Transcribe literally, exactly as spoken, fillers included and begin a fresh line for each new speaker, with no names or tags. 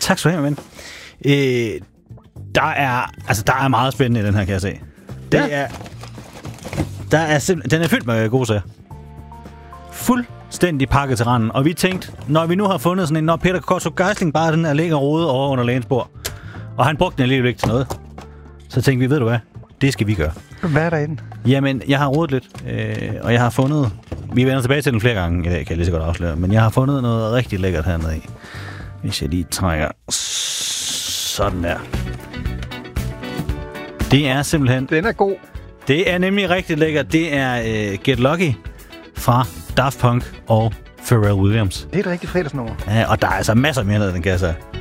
Tak skal du have, ven. Øh, der er, altså, der er meget spændende i den her, kan jeg se. Det ja. er, der er simpel- den er fyldt med gode sager. Fuldstændig pakket til randen. Og vi tænkte, når vi nu har fundet sådan en, når Peter Kortrup Geisling bare den er ligger rodet over under lægens bord, og han brugte den alligevel ikke til noget, så tænkte vi, ved du hvad, det skal vi gøre.
Hvad er der i den?
Jamen, jeg har rodet lidt, øh, og jeg har fundet... Vi vender tilbage til den flere gange i dag, kan jeg lige så godt afsløre. Men jeg har fundet noget rigtig lækkert hernede i. Hvis jeg lige trækker sådan der. Det er simpelthen...
Den er god.
Det er nemlig rigtig lækkert. Det er uh, Get Lucky fra Daft Punk og Pharrell Williams.
Det er et rigtigt fredagsnummer.
Ja, og der er altså masser mere ned, den kan jeg sige.